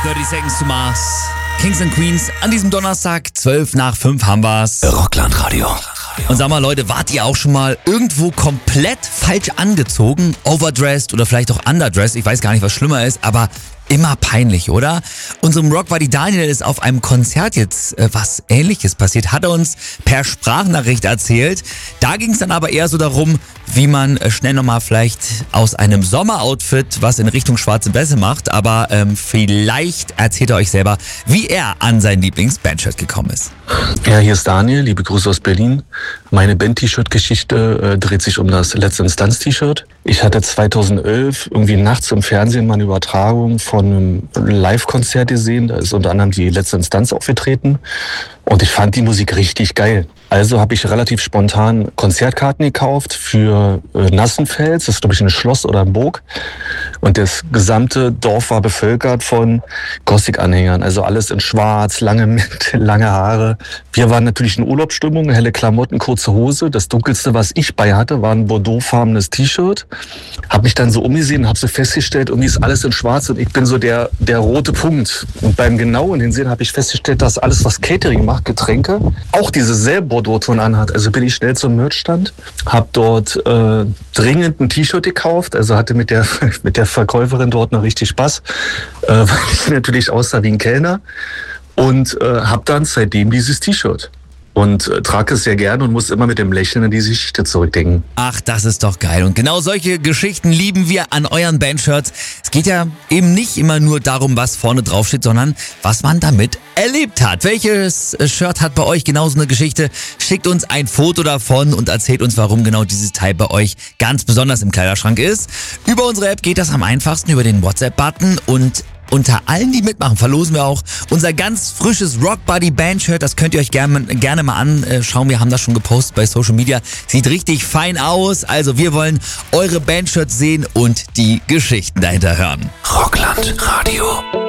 30 Seconds to Mars. Kings and Queens an diesem Donnerstag, 5:12 haben wir's. Rockland Radio. Und sag mal Leute, wart ihr auch schon mal irgendwo komplett falsch angezogen? Overdressed oder vielleicht auch underdressed? Ich weiß gar nicht, was schlimmer ist, aber immer peinlich, oder? Unserem Rockbuddy Daniel ist auf einem Konzert jetzt was Ähnliches passiert. Hat er uns per Sprachnachricht erzählt. Da ging es dann aber eher so darum, wie man schnell nochmal vielleicht aus einem Sommeroutfit was in Richtung schwarze Bässe macht. Aber vielleicht erzählt er euch selber, wie er an sein Lieblings-Bandshirt gekommen ist. Ja, hier ist Daniel, liebe Grüße aus Berlin. Meine Band-T-Shirt-Geschichte dreht sich um das Letzte Instanz-T-Shirt. Ich hatte 2011 irgendwie nachts im Fernsehen mal eine Übertragung von einem Live-Konzert gesehen. Da ist unter anderem die Letzte Instanz aufgetreten. Und ich fand die Musik richtig geil. Also habe ich relativ spontan Konzertkarten gekauft für Nassenfels. Das ist, glaube ich, ein Schloss oder ein Burg. Und das gesamte Dorf war bevölkert von Gothic-Anhängern. Also alles in schwarz, lange Haare. Wir waren natürlich in Urlaubsstimmung, helle Klamotten, kurze Hose. Das Dunkelste, was ich bei hatte, war ein bordeauxfarbenes T-Shirt. Habe mich dann so umgesehen und habe so festgestellt, irgendwie ist alles in schwarz und ich bin so der rote Punkt. Und beim genauen Hinsehen habe ich festgestellt, dass alles, was Catering macht, Getränke, auch diese selbe Bordeaux-Ton anhat. Also bin ich schnell zum Merchstand, habe dort dringend ein T-Shirt gekauft, also hatte mit der Verkäuferin dort noch richtig Spaß, weil ich natürlich aussah wie ein Kellner und habe dann seitdem dieses T-Shirt. Und trage es sehr gerne und muss immer mit dem Lächeln an diese Geschichte zurückdenken. Ach, das ist doch geil. Und genau solche Geschichten lieben wir an euren Bandshirts. Es geht ja eben nicht immer nur darum, was vorne drauf steht, sondern was man damit erlebt hat. Welches Shirt hat bei euch genau so eine Geschichte? Schickt uns ein Foto davon und erzählt uns, warum genau dieses Teil bei euch ganz besonders im Kleiderschrank ist. Über unsere App geht das am einfachsten, über den WhatsApp-Button, und unter allen, die mitmachen, verlosen wir auch unser ganz frisches Rockbuddy Bandshirt. Das könnt ihr euch gerne mal anschauen. Wir haben das schon gepostet bei Social Media. Sieht richtig fein aus. Also wir wollen eure Bandshirts sehen und die Geschichten dahinter hören. Rockland Radio.